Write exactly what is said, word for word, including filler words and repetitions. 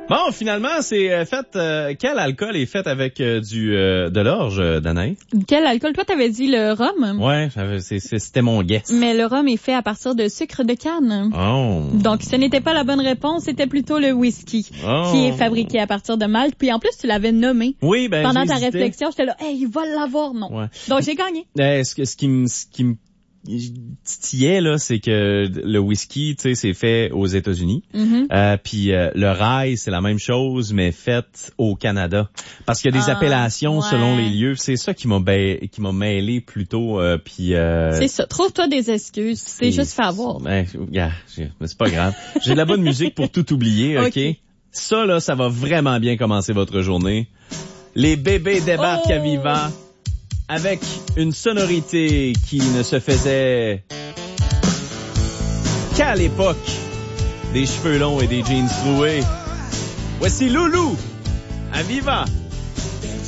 Bon, finalement, c'est euh, fait... Euh, quel alcool est fait avec euh, du euh, de l'orge, euh, Danae? Quel alcool? Toi, t'avais dit le rhum. Ouais, c'est, c'est, c'était mon guess. Mais le rhum est fait à partir de sucre de canne. Oh. Donc, ce n'était pas la bonne réponse, c'était plutôt le whisky, oh. qui est fabriqué à partir de malt. Puis en plus, tu l'avais nommé. Oui, ben Pendant ta j'hésitais. réflexion, j'étais là, hey, il va l'avoir, non. Ouais. Donc, j'ai gagné. Euh, ce, que, ce qui me... Ce qui me titillait, là, c'est que le whisky, tu sais, c'est fait aux États-Unis. Mm-hmm. Euh, puis euh, le rye, c'est la même chose, mais fait au Canada. Parce qu'il y a des ah, appellations ouais. selon les lieux. C'est ça qui m'a ba- qui m'a mêlé plutôt. Euh, puis euh, c'est ça. Trouve-toi des excuses. C'est juste fait avoir. Ben, yeah, mais c'est pas grave. J'ai de la bonne musique pour tout oublier, ok? Okay. Ça, là, ça va vraiment bien commencer votre journée. Les bébés débarquent oh! à Viva. Avec une sonorité qui ne se faisait qu'à l'époque des cheveux longs et des jeans troués. Voici Loulou à Viva.